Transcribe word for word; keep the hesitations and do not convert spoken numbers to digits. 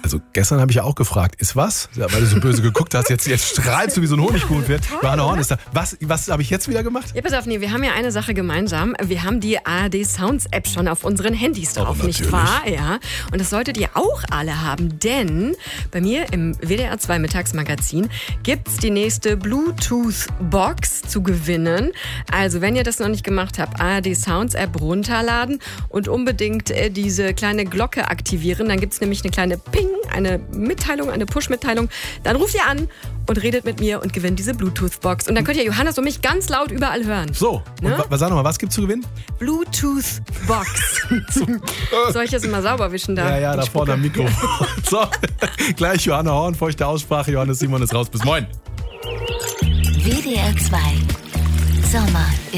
Also gestern habe ich ja auch gefragt, ist was? Ja, weil du so böse geguckt hast, jetzt, jetzt strahlst du wie so ein Honigkuchenpferd. Johanna Horn ist da. Was, was habe ich jetzt wieder gemacht? Ja, pass auf, nee, wir haben ja eine Sache gemeinsam. Wir haben die A R D Sounds App schon auf unseren Handys drauf, oh, nicht wahr? Ja. Und das solltet ihr auch alle haben, denn bei mir im W D R zwei Mittagsmagazin gibt's die nächste Bluetooth-Box zu gewinnen. Also wenn ihr das noch nicht gemacht habt, A R D Sounds App runterladen und unbedingt äh, diese kleine Glocke aktivieren. Dann gibt's nämlich eine kleine Ping, eine Mitteilung, eine Push-Mitteilung. Dann ruft ihr an und redet mit mir und gewinnt diese Bluetooth-Box. Und dann könnt ihr Johannes und mich ganz laut überall hören. So, Ne? und wa- sag nochmal, was gibt's zu gewinnen? Bluetooth-Box. Soll ich das mal sauber wischen da? Ja, ja, da vorne am Mikro. So, gleich Johanna Horn, feuchte Aussprache. Johannes Simon ist raus. Bis moin. W D R zwei Sommer im